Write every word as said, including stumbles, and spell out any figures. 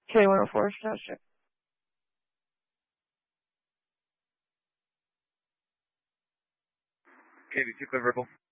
K one oh four, Township. K B two, clear verbal.